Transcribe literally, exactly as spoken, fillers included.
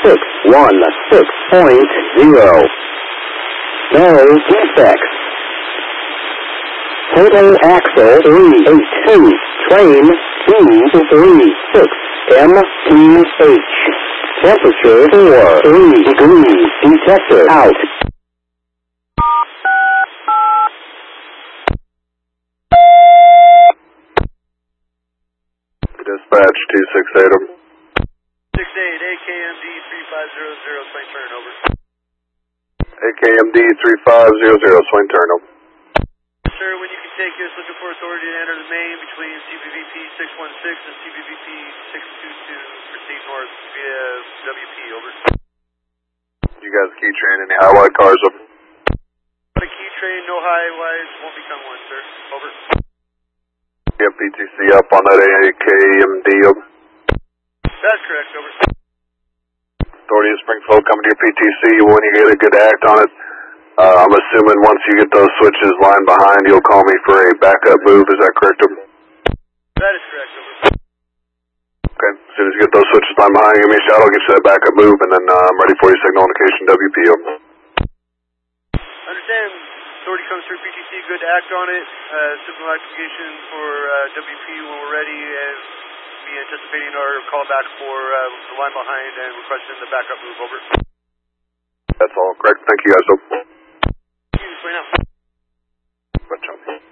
six one six point zero. No defects. Total axle three eight two. Train two three six. M P H. Temperature four three degrees. Detector out. Dispatch two six eight. six eight, A K M D three five zero zero, swing turn, over. A K M D three five zero zero, swing turn, over. Sir, when you can take us, looking for authority to enter the main between C B V P six one six and C B V P six two two, proceed north via W P, over. You guys key train any high-wide cars, over? Not a key train, no high-wise, won't become one, sir, over. Yeah, P T C up on that A K M D, over. That's correct, over. Authority of Springfield coming to your P T C. When you get a good act on it, uh, I'm assuming once you get those switches lined behind, you'll call me for a backup move. Is that correct, over? That is correct, over. Okay, as soon as you get those switches lined behind, give me a shout. I'll get you that backup move, and then uh, I'm ready for your signal indication W P, over. Understand. Authority comes through P T C, good to act on it. Uh, signal activation for uh, W P when we're ready, and be anticipating our call back for uh, the line behind and requesting the backup move, over. That's all correct. Thank you guys. Over. Thank you, explain out. Good job.